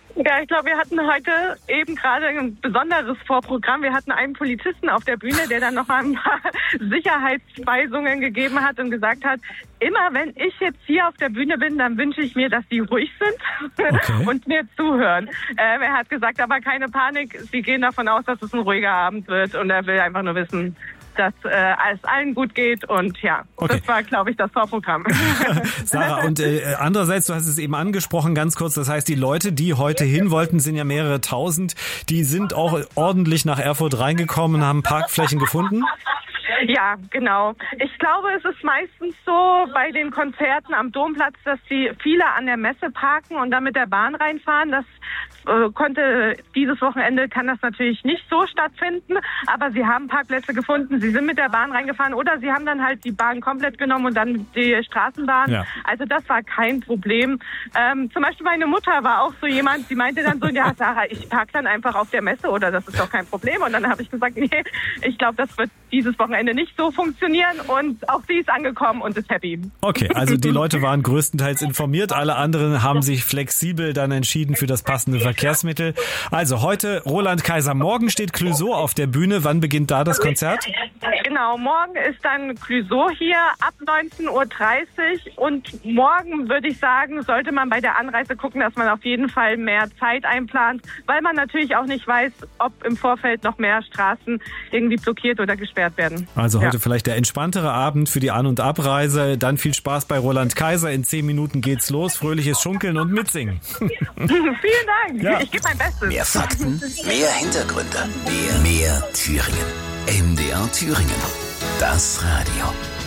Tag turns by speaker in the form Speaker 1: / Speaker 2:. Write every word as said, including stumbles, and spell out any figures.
Speaker 1: Ja, ich glaube, wir hatten heute eben gerade ein besonderes Vorprogramm. Wir hatten einen Polizisten auf der Bühne, der dann noch mal ein paar Sicherheitsweisungen gegeben hat und gesagt hat, immer wenn ich jetzt hier auf der Bühne bin, dann wünsche ich mir, dass die ruhig sind okay. und mir zuhören. Äh, er hat gesagt, aber keine Panik, sie gehen davon aus, dass es ein ruhiger Abend wird und er will einfach nur wissen, dass äh, es allen gut geht und ja, okay. das war, glaube ich, das Vorprogramm.
Speaker 2: Sarah, und äh, andererseits, du hast es eben angesprochen, ganz kurz, das heißt, die Leute, die heute hin wollten, sind ja mehrere tausend, die sind auch ordentlich nach Erfurt reingekommen, haben Parkflächen gefunden?
Speaker 1: Ja, genau. Ich glaube, es ist meistens so bei den Konzerten am Domplatz, dass die viele an der Messe parken und dann mit der Bahn reinfahren. Das äh, konnte dieses Wochenende kann das natürlich nicht so stattfinden, aber sie haben Parkplätze gefunden. Sie sind mit der Bahn reingefahren oder sie haben dann halt die Bahn komplett genommen und dann die Straßenbahn. Ja. Also das war kein Problem. Ähm, zum Beispiel meine Mutter war auch so jemand, die meinte dann so, ja Sarah, ich parke dann einfach auf der Messe oder das ist doch kein Problem. Und dann habe ich gesagt, nee, ich glaube, das wird dieses Wochenende nicht so funktionieren und auch sie ist angekommen und ist happy.
Speaker 2: Okay, also die Leute waren größtenteils informiert, alle anderen haben sich flexibel dann entschieden für das passende Verkehrsmittel. Also heute Roland Kaiser, morgen steht Clouseau auf der Bühne. Wann beginnt da das Konzert?
Speaker 1: Genau, morgen ist dann Clouseau hier ab neunzehn Uhr dreißig und morgen würde ich sagen, sollte man bei der Anreise gucken, dass man auf jeden Fall mehr Zeit einplant, weil man natürlich auch nicht weiß, ob im Vorfeld noch mehr Straßen irgendwie blockiert oder gesperrt werden.
Speaker 2: Also heute ja. vielleicht der entspanntere Abend für die An- und Abreise. Dann viel Spaß bei Roland Kaiser. In zehn Minuten geht's los. Fröhliches Schunkeln und Mitsingen.
Speaker 1: Vielen Dank. Ja. Ich gebe mein Bestes.
Speaker 3: Mehr Fakten, mehr Hintergründe, mehr, mehr Thüringen. M D R Thüringen. Das Radio.